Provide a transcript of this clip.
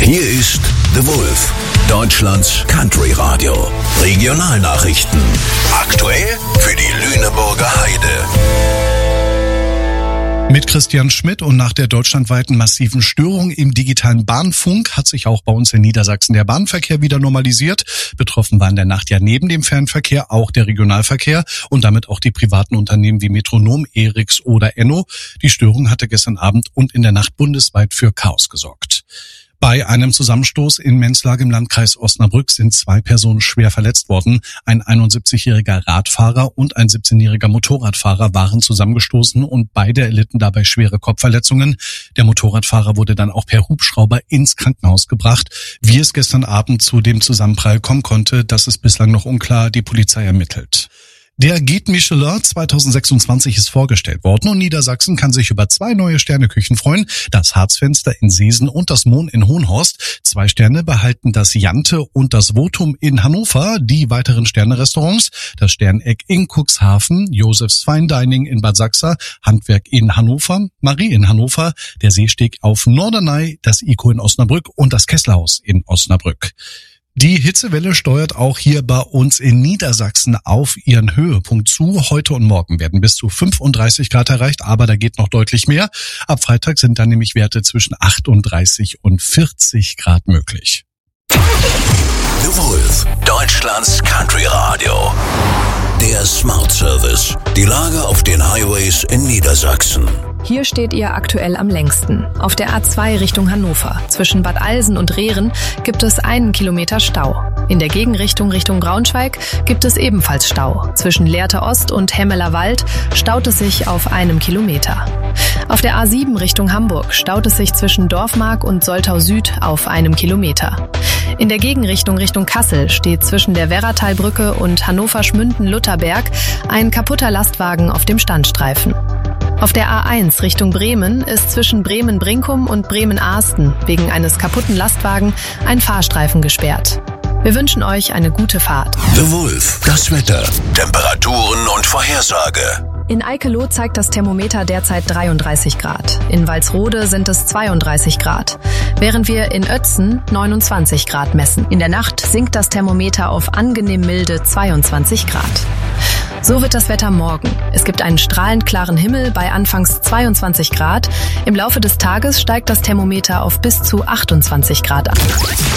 Hier ist The Wolf, Deutschlands Country Radio. Regionalnachrichten. Aktuell für die Lüneburger Heide. Mit Christian Schmidt und nach der deutschlandweiten massiven Störung im digitalen Bahnfunk hat sich auch bei uns in Niedersachsen der Bahnverkehr wieder normalisiert. Betroffen war in der Nacht ja neben dem Fernverkehr auch der Regionalverkehr und damit auch die privaten Unternehmen wie Metronom, Eriks oder Enno. Die Störung hatte gestern Abend und in der Nacht bundesweit für Chaos gesorgt. Bei einem Zusammenstoß in Menzlag im Landkreis Osnabrück sind 2 Personen schwer verletzt worden. Ein 71-jähriger Radfahrer und ein 17-jähriger Motorradfahrer waren zusammengestoßen und beide erlitten dabei schwere Kopfverletzungen. Der Motorradfahrer wurde dann auch per Hubschrauber ins Krankenhaus gebracht. Wie es gestern Abend zu dem Zusammenprall kommen konnte, das ist bislang noch unklar. Die Polizei ermittelt. Der Guide Michelin 2026 ist vorgestellt worden und Niedersachsen kann sich über 2 neue Sterneküchen freuen. Das Harzfenster in Seesen und das Mohn in Hohenhorst. 2 Sterne behalten das Jante und das Votum in Hannover. Die weiteren Sterne-Restaurants: das Sterneck in Cuxhaven, Josefs Fine Dining in Bad Sachsa, Handwerk in Hannover, Marie in Hannover, der Seesteg auf Norderney, das ICO in Osnabrück und das Kesslerhaus in Osnabrück. Die Hitzewelle steuert auch hier bei uns in Niedersachsen auf ihren Höhepunkt zu. Heute und morgen werden bis zu 35 Grad erreicht, aber da geht noch deutlich mehr. Ab Freitag sind dann nämlich Werte zwischen 38 und 40 Grad möglich. The Wolf, Deutschlands Country Radio. Der Smart Service. Die Lage auf den Highways in Niedersachsen. Hier steht ihr aktuell am längsten. Auf der A2 Richtung Hannover. Zwischen Bad Alsen und Rehren gibt es 1 Kilometer Stau. In der Gegenrichtung Richtung Braunschweig gibt es ebenfalls Stau. Zwischen Lehrte Ost und Hemmeler Wald staut es sich auf 1 Kilometer. Auf der A7 Richtung Hamburg staut es sich zwischen Dorfmark und Soltau Süd auf 1 Kilometer. In der Gegenrichtung Richtung Kassel steht zwischen der Werratalbrücke und Hannover-Schmünden-Lutherberg ein kaputter Lastwagen auf dem Standstreifen. Auf der A1 Richtung Bremen ist zwischen Bremen-Brinkum und Bremen-Ahsten wegen eines kaputten Lastwagen ein Fahrstreifen gesperrt. Wir wünschen euch eine gute Fahrt. The Wolf, das Wetter, Temperaturen und Vorhersage. In Eikeloh zeigt das Thermometer derzeit 33 Grad. In Walsrode sind es 32 Grad, während wir in Oetzen 29 Grad messen. In der Nacht sinkt das Thermometer auf angenehm milde 22 Grad. So wird das Wetter morgen. Es gibt einen strahlend klaren Himmel bei anfangs 22 Grad. Im Laufe des Tages steigt das Thermometer auf bis zu 28 Grad an.